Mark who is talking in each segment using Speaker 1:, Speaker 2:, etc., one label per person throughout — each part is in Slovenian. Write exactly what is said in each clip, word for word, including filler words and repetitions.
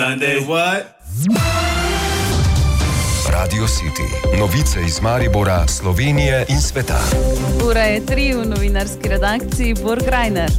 Speaker 1: Radio City. Novice iz Maribora, Slovenije in sveta.
Speaker 2: Ura je tri, v novinarski redakciji Borg Reiner.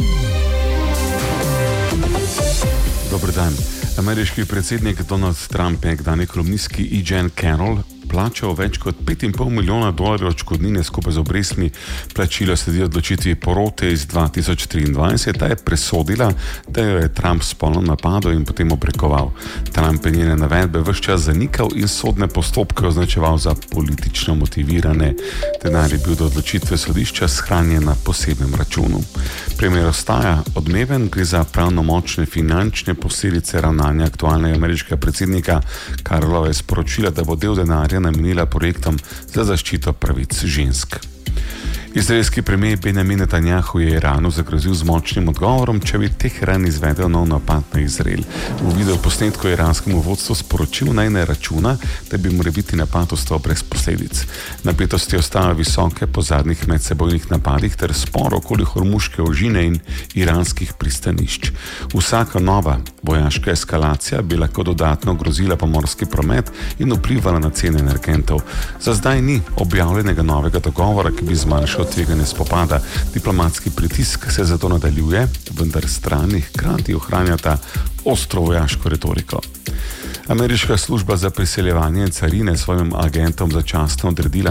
Speaker 3: Dober dan. Ameriški predsednik Donald Trump je nekdanji kolumnistki E. Jean Carroll plačal več kot pet in pol milijona dolarjev odškodnine skupaj z obrestmi. Plačilo sledi odločitvi porote iz dva tisoč triindvajset, ta je presodila, da jo je Trump spolno napadel in potem obrekoval. Trump je njene navedbe ves čas zanikal in sodne postopke označeval za politično motivirane. Denar je bil do odločitve sodišča shranjen na posebnem računu. Primer ostaja odmeven, gre za pravnomočne finančne posledice ravnanja aktualnega ameriškega predsednika. Carrollova je sporočila, da bo del denarja namenila projektom za zaščito pravic žensk. Izraelski premijer Benjamin Netanjahu je Iranu zagrozil z močnim odgovorom, če bi Teheran izvedel nov napad na Izrael. V videoposnetku je iranskemu vodstvu sporočil, naj ne računa, da bi morebiti napad ostal brez posledic. Napetosti ostajajo visoke po zadnjih medsebojnih napadih ter spor okoli hormuške ožine in iranskih pristanišč. Vsaka nova vojaška eskalacija bi lahko dodatno grozila pomorski promet in vplivala na cene energentov. Za zdaj ni objavljenega novega dogovora, ki bi zmanjšal tveganje spopada. Diplomatski pritisk se zato nadaljuje, vendar strani hkrati ohranjata ostro vojaško retoriko. Ameriška služba za priseljevanje carine svojim agentom začasno odredila